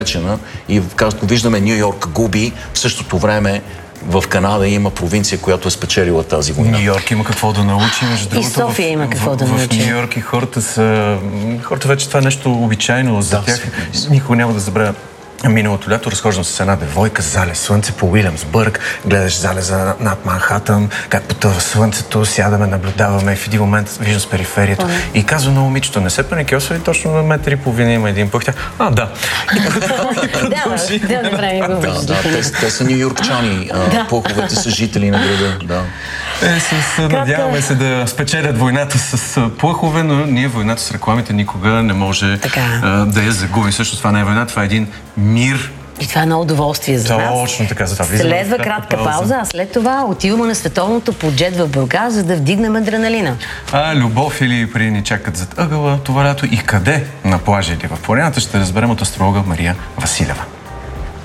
И когато виждаме Ню Йорк губи, в същото време в Канада има провинция, която е спечелила тази война. Ню Йорк има какво да научи, между другото. И София има какво да научи. В Ню Йорк и хората вече това е нещо обичайно за тях. Никога няма да забравя миналото лято. Разхождам с една девойка, залез слънце по Уилямсбърг, гледаш залеза над Манхатън, как потъва слънцето, сядаме, наблюдаваме и в един момент виждам с периферията и казва на момичето, не се паникьосва ли точно на метър и половина има един пъх? Да. Те са нюйоркчани, плъховете са жители на града. Надяваме се да спечелят войната с плъхове, но ние войната с рекламите никога не може да я загубим. Също това не е война, това е един мир. И това е едно удоволствие за нас. Точно така, за това. Следва кратка пауза, а след това отиваме на световното по джет в Бургас, за да вдигнем адреналина. Любов или пари ни чакат зад ъгъла това лято и къде? На плажа или в планината ще разберем от астролога Мария Василева.